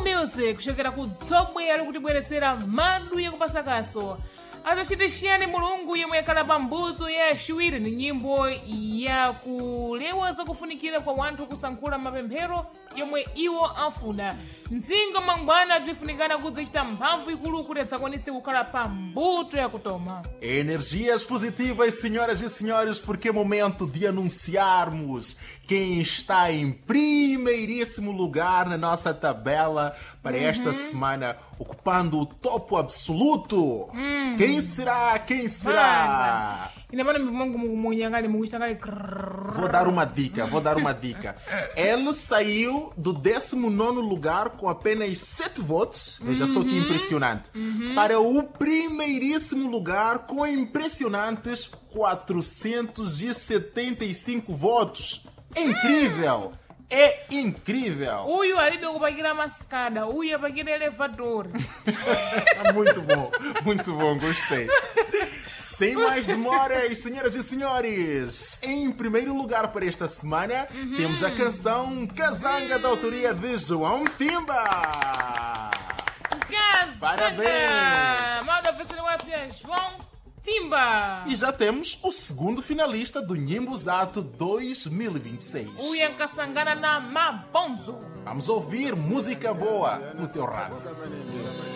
Music kuchokera ku Dzomwero kutibweresera madu yakupasakaso azachitishiyani mulungu yemwe yakhala pambuto ya chiwiri ni nyimbo yakulewa zakufunikira kwa wanthu kusankhula mapemphero yomwe iwo afuna mdzingo mangwana tifunikana kudzichita mphamvu ikulu kuti adzakwanise kukhala pambuto yakutoma. Energias positivas, senhoras e senhores, porque é momento de anunciarmos quem está em primeiríssimo lugar na nossa tabela para esta semana, ocupando o topo absoluto. Quem será? Quem será? Vou dar uma dica. Ele saiu do 19º lugar com apenas 7 votos. Veja só que impressionante. Para o primeiríssimo lugar com impressionantes 475 votos. É incrível! É incrível! Uyu alibe kupagira mascada, uyu apagira elevador. Muito bom, gostei. Sem mais demoras, senhoras e senhores, em primeiro lugar para esta semana temos a canção Kazanga da autoria de João Timba. Kazanga! Parabéns! Manda para João Timba! E já temos o segundo finalista do Nyimbozato 2026. Uyu Kasangana na Mabonzo. Vamos ouvir música boa no teu rádio.